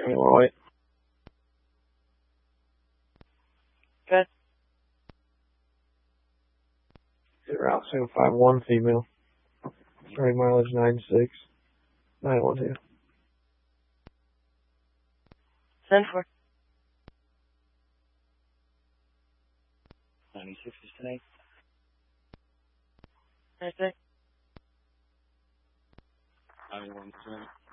You want to wait? Okay. Route 751 female. Starting mileage 96. 912. Send for 96 is today. okay. 917.